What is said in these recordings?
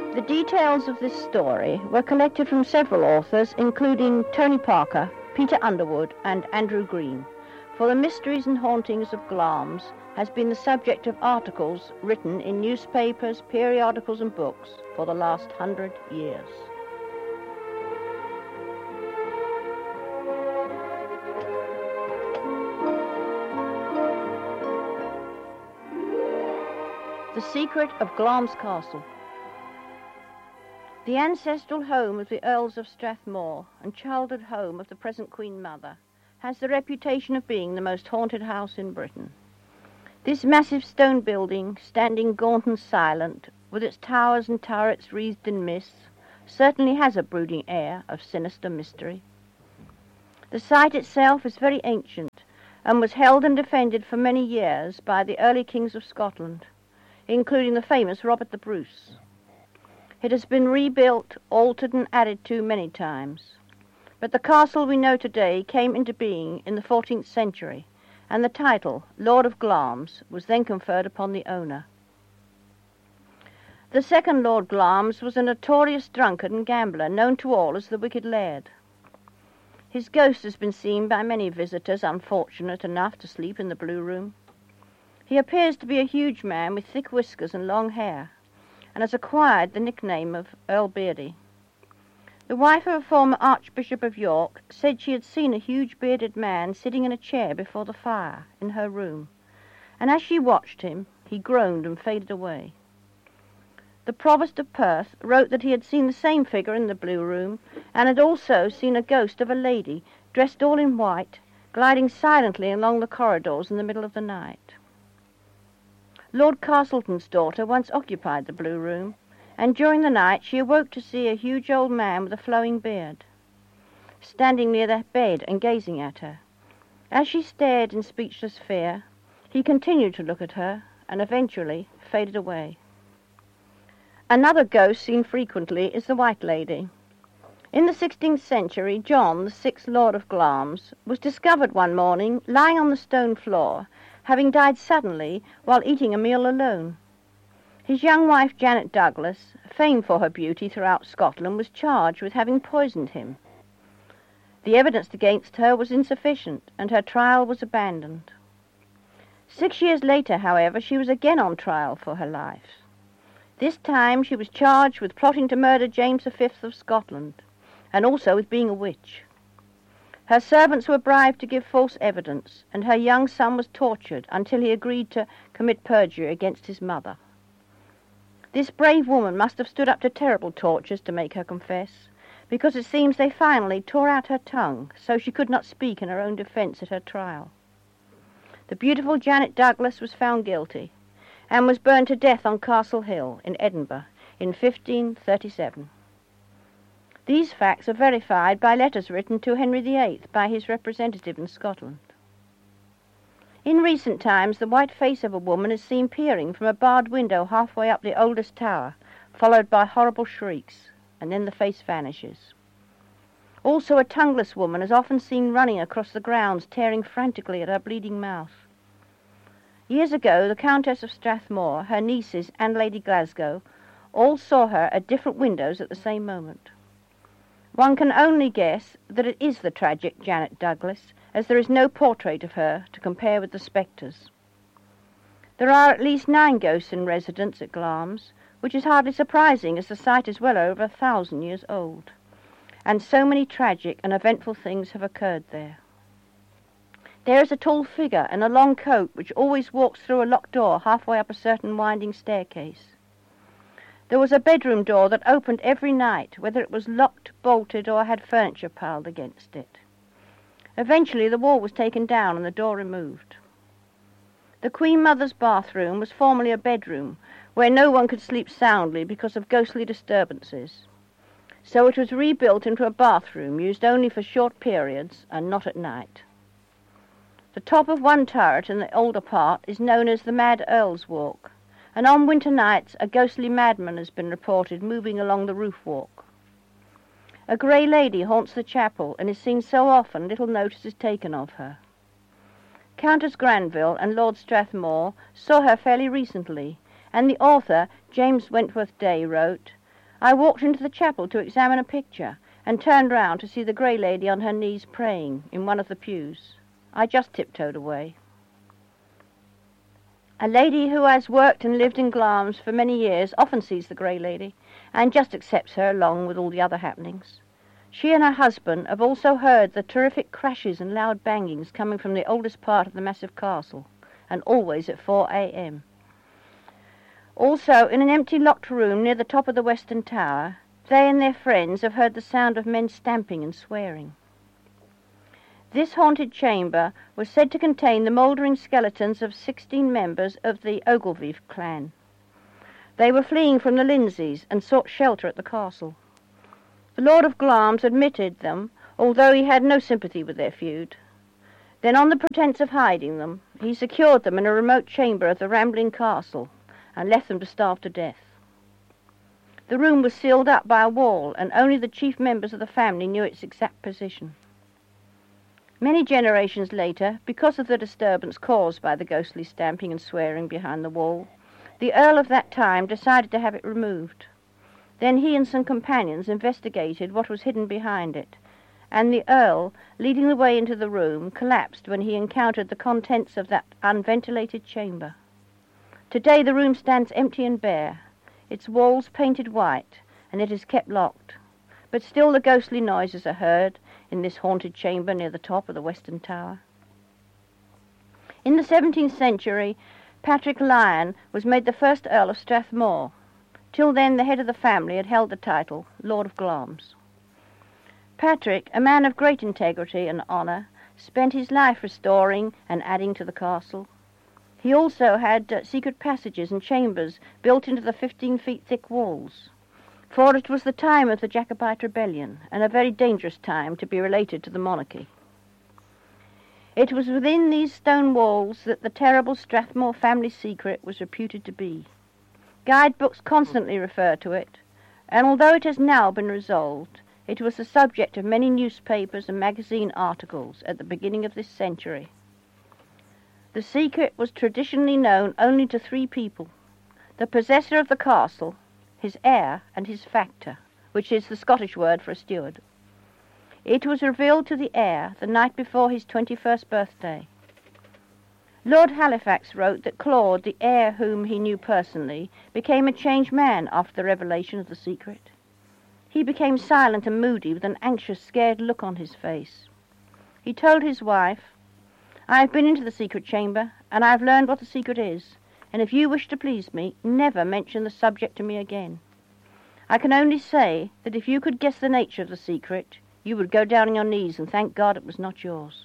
The details of this story were collected from several authors, including Tony Parker, Peter Underwood, and Andrew Green, for the mysteries and hauntings of Glamis has been the subject of articles written in newspapers, periodicals, and books for the last 100 years. The Secret of Glamis Castle. The ancestral home of the Earls of Strathmore and childhood home of the present Queen Mother has the reputation of being the most haunted house in Britain. This massive stone building, standing gaunt and silent, with its towers and turrets wreathed in mist, certainly has a brooding air of sinister mystery. The site itself is very ancient and was held and defended for many years by the early kings of Scotland, including the famous Robert the Bruce. It has been rebuilt, altered and added to many times, but the castle we know today came into being in the 14th century, and the title, Lord of Glamis, was then conferred upon the owner. The second Lord Glamis was a notorious drunkard and gambler known to all as the Wicked Laird. His ghost has been seen by many visitors unfortunate enough to sleep in the Blue Room. He appears to be a huge man with thick whiskers and long hair, and has acquired the nickname of Earl Beardy. The wife of a former Archbishop of York said she had seen a huge bearded man sitting in a chair before the fire in her room, and as she watched him, he groaned and faded away. The Provost of Perth wrote that he had seen the same figure in the Blue Room, and had also seen a ghost of a lady, dressed all in white, gliding silently along the corridors in the middle of the night. Lord Castleton's daughter once occupied the Blue Room, and during the night she awoke to see a huge old man with a flowing beard, standing near the bed and gazing at her. As she stared in speechless fear, he continued to look at her, and eventually faded away. Another ghost seen frequently is the White Lady. In the 16th century, John, the 6th Lord of Glamis, was discovered one morning lying on the stone floor, having died suddenly while eating a meal alone. His young wife, Janet Douglas, famed for her beauty throughout Scotland, was charged with having poisoned him. The evidence against her was insufficient, and her trial was abandoned. 6 years later, however, she was again on trial for her life. This time she was charged with plotting to murder James V of Scotland, and also with being a witch. Her servants were bribed to give false evidence, and her young son was tortured until he agreed to commit perjury against his mother. This brave woman must have stood up to terrible tortures to make her confess, because it seems they finally tore out her tongue so she could not speak in her own defence at her trial. The beautiful Janet Douglas was found guilty and was burned to death on Castle Hill in Edinburgh in 1537. These facts are verified by letters written to Henry VIII by his representative in Scotland. In recent times, the white face of a woman is seen peering from a barred window halfway up the oldest tower, followed by horrible shrieks, and then the face vanishes. Also, a tongueless woman is often seen running across the grounds, tearing frantically at her bleeding mouth. Years ago, the Countess of Strathmore, her nieces, and Lady Glasgow all saw her at different windows at the same moment. One can only guess that it is the tragic Janet Douglas, as there is no portrait of her to compare with the spectres. There are at least 9 ghosts in residence at Glamis, which is hardly surprising as the site is well over 1,000 years old, and so many tragic and eventful things have occurred there. There is a tall figure in a long coat which always walks through a locked door halfway up a certain winding staircase. There was a bedroom door that opened every night, whether it was locked, bolted, or had furniture piled against it. Eventually the wall was taken down and the door removed. The Queen Mother's bathroom was formerly a bedroom where no one could sleep soundly because of ghostly disturbances. So it was rebuilt into a bathroom used only for short periods and not at night. The top of one turret in the older part is known as the Mad Earl's Walk, and on winter nights a ghostly madman has been reported moving along the roof walk. A grey lady haunts the chapel and is seen so often little notice is taken of her. Countess Granville and Lord Strathmore saw her fairly recently, and the author, James Wentworth Day, wrote, I walked into the chapel to examine a picture and turned round to see the grey lady on her knees praying in one of the pews. I just tiptoed away. A lady who has worked and lived in Glamis for many years often sees the grey lady and just accepts her along with all the other happenings. She and her husband have also heard the terrific crashes and loud bangings coming from the oldest part of the massive castle, and always at 4 a.m. Also, in an empty locked room near the top of the western tower, they and their friends have heard the sound of men stamping and swearing. This haunted chamber was said to contain the mouldering skeletons of 16 members of the Ogilvie clan. They were fleeing from the Lindsays and sought shelter at the castle. The Lord of Glamis admitted them, although he had no sympathy with their feud. Then, on the pretence of hiding them, he secured them in a remote chamber of the rambling castle and left them to starve to death. The room was sealed up by a wall, and only the chief members of the family knew its exact position. Many generations later, because of the disturbance caused by the ghostly stamping and swearing behind the wall, the Earl of that time decided to have it removed. Then he and some companions investigated what was hidden behind it, and the Earl, leading the way into the room, collapsed when he encountered the contents of that unventilated chamber. Today the room stands empty and bare, its walls painted white, and it is kept locked. But still the ghostly noises are heard in this haunted chamber near the top of the western tower. In the 17th century, Patrick Lyon was made the first Earl of Strathmore. Till then, the head of the family had held the title, Lord of Glamis. Patrick, a man of great integrity and honour, spent his life restoring and adding to the castle. He also had secret passages and chambers built into the 15 feet thick walls, for it was the time of the Jacobite rebellion, and a very dangerous time to be related to the monarchy. It was within these stone walls that the terrible Strathmore family secret was reputed to be. Guidebooks constantly refer to it, and although it has now been resolved, it was the subject of many newspapers and magazine articles at the beginning of this century. The secret was traditionally known only to 3 people: the possessor of the castle, his heir, and his factor, which is the Scottish word for a steward. It was revealed to the heir the night before his 21st birthday. Lord Halifax wrote that Claude, the heir whom he knew personally, became a changed man after the revelation of the secret. He became silent and moody, with an anxious, scared look on his face. He told his wife, "I have been into the secret chamber, and I have learned what the secret is, and if you wish to please me, never mention the subject to me again. I can only say that if you could guess the nature of the secret, you would go down on your knees and thank God it was not yours."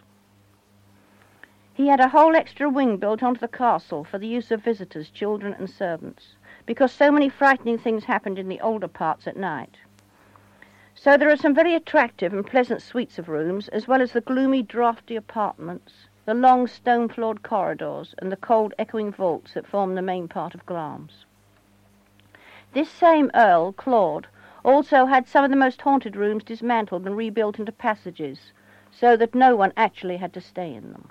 He had a whole extra wing built onto the castle for the use of visitors, children and servants, because so many frightening things happened in the older parts at night. So there are some very attractive and pleasant suites of rooms, as well as the gloomy, draughty apartments, the long stone-floored corridors, and the cold, echoing vaults that form the main part of Glamis. This same Earl, Claude, also had some of the most haunted rooms dismantled and rebuilt into passages, so that no one actually had to stay in them.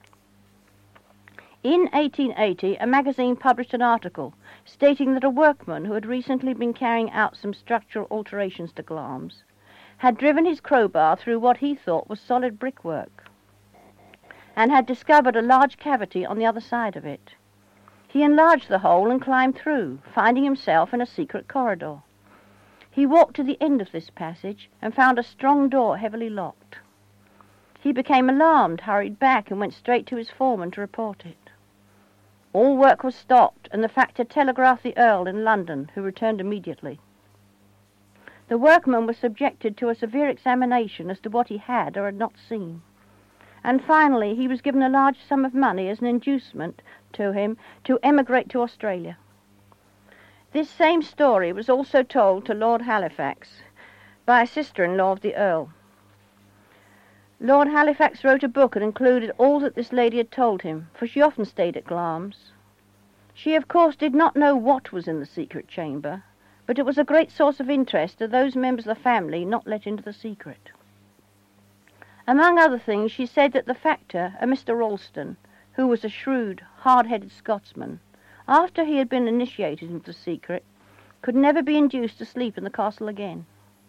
In 1880, a magazine published an article stating that a workman who had recently been carrying out some structural alterations to Glamis had driven his crowbar through what he thought was solid brickwork, and had discovered a large cavity on the other side of it. He enlarged the hole and climbed through, finding himself in a secret corridor. He walked to the end of this passage and found a strong door heavily locked. He became alarmed, hurried back, and went straight to his foreman to report it. All work was stopped, and the factor telegraphed the Earl in London, who returned immediately. The workman was subjected to a severe examination as to what he had or had not seen, and finally he was given a large sum of money as an inducement to him to emigrate to Australia. This same story was also told to Lord Halifax by a sister-in-law of the Earl. Lord Halifax wrote a book and included all that this lady had told him, for she often stayed at Glamis. She, of course, did not know what was in the secret chamber, but it was a great source of interest to those members of the family not let into the secret. Among other things, she said that the factor, a Mr. Ralston, who was a shrewd, hard-headed Scotsman, after he had been initiated into the secret, could never be induced to sleep in the castle again.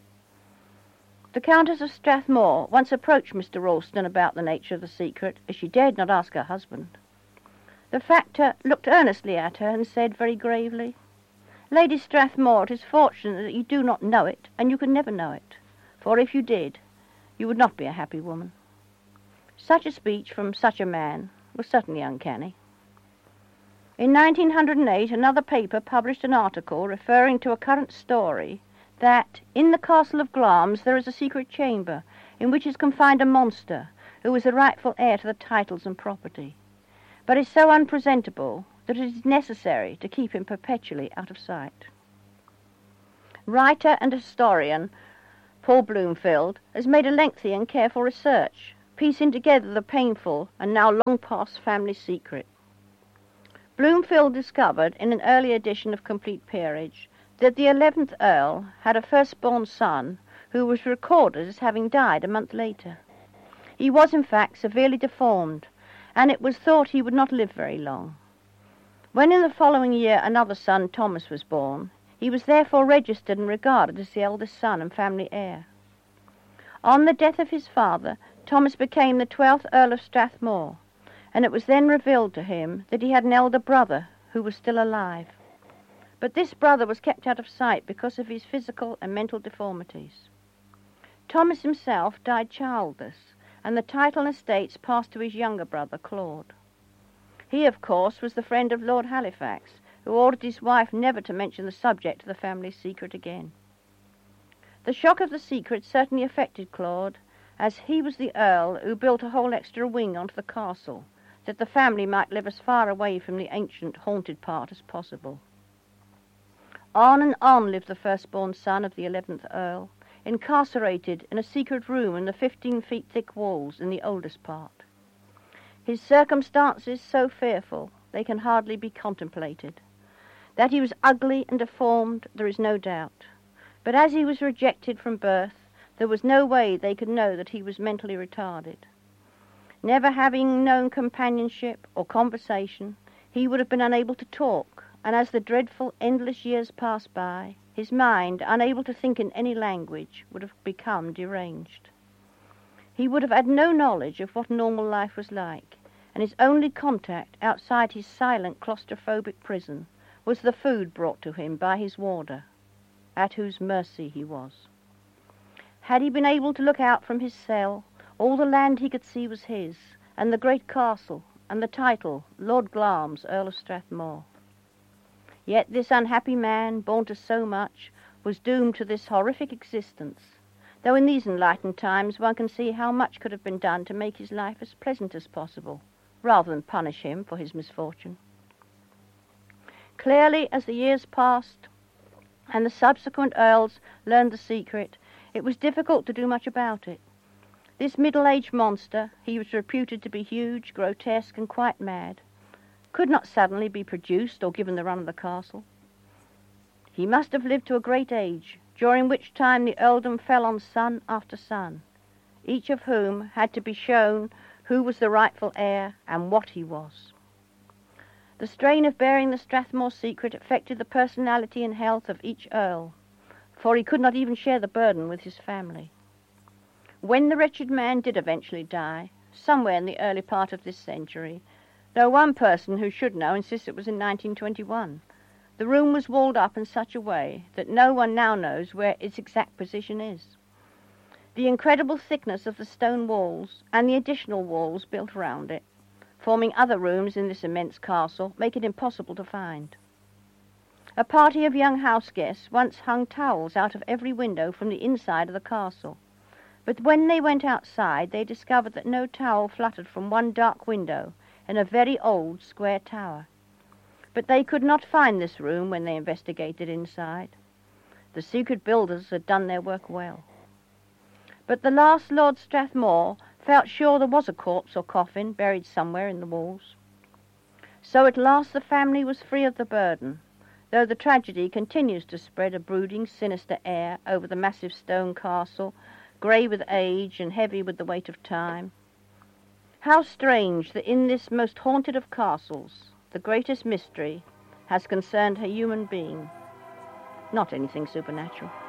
The Countess of Strathmore once approached Mr. Ralston about the nature of the secret, as she dared not ask her husband. The factor looked earnestly at her and said very gravely, "Lady Strathmore, it is fortunate that you do not know it, and you can never know it, for if you did, you would not be a happy woman." Such a speech from such a man was certainly uncanny. In 1908, another paper published an article referring to a current story that in the castle of Glamis there is a secret chamber in which is confined a monster who is the rightful heir to the titles and property, but is so unpresentable that it is necessary to keep him perpetually out of sight. Writer and historian Paul Bloomfield has made a lengthy and careful research, piecing together the painful and now long-past family secret. Bloomfield discovered in an early edition of Complete Peerage that the 11th Earl had a firstborn son who was recorded as having died a month later. He was in fact severely deformed, and it was thought he would not live very long. When in the following year another son, Thomas, was born, he was therefore registered and regarded as the eldest son and family heir. On the death of his father, Thomas became the 12th Earl of Strathmore, and it was then revealed to him that he had an elder brother who was still alive. But this brother was kept out of sight because of his physical and mental deformities. Thomas himself died childless, and the title and estates passed to his younger brother, Claude. He, of course, was the friend of Lord Halifax, who ordered his wife never to mention the subject of the family secret again. The shock of the secret certainly affected Claude, as he was the Earl who built a whole extra wing onto the castle, that the family might live as far away from the ancient haunted part as possible. On and on lived the firstborn son of the 11th Earl, incarcerated in a secret room in the 15-feet thick walls in the oldest part. His circumstances so fearful they can hardly be contemplated. That he was ugly and deformed there is no doubt, but as he was rejected from birth, there was no way they could know that he was mentally retarded. Never having known companionship or conversation, he would have been unable to talk, and as the dreadful endless years passed by, his mind, unable to think in any language, would have become deranged. He would have had no knowledge of what normal life was like, and his only contact outside his silent claustrophobic prison was the food brought to him by his warder, at whose mercy he was. Had he been able to look out from his cell, all the land he could see was his, and the great castle, and the title, Lord Glamis, Earl of Strathmore. Yet this unhappy man, born to so much, was doomed to this horrific existence, though in these enlightened times one can see how much could have been done to make his life as pleasant as possible, rather than punish him for his misfortune. Clearly, as the years passed, and the subsequent earls learned the secret, it was difficult to do much about it. This middle-aged monster, he was reputed to be huge, grotesque, and quite mad, could not suddenly be produced or given the run of the castle. He must have lived to a great age, during which time the earldom fell on son after son, each of whom had to be shown who was the rightful heir and what he was. The strain of bearing the Strathmore secret affected the personality and health of each earl, for he could not even share the burden with his family. When the wretched man did eventually die, somewhere in the early part of this century, though one person who should know insists it was in 1921, the room was walled up in such a way that no one now knows where its exact position is. The incredible thickness of the stone walls and the additional walls built around it, forming other rooms in this immense castle, make it impossible to find. A party of young house guests once hung towels out of every window from the inside of the castle, but when they went outside they discovered that no towel fluttered from one dark window in a very old square tower. But they could not find this room when they investigated inside. The secret builders had done their work well. But the last Lord Strathmore felt sure there was a corpse or coffin buried somewhere in the walls. So at last the family was free of the burden, though the tragedy continues to spread a brooding, sinister air over the massive stone castle, grey with age and heavy with the weight of time. How strange that in this most haunted of castles, the greatest mystery has concerned a human being. Not anything supernatural.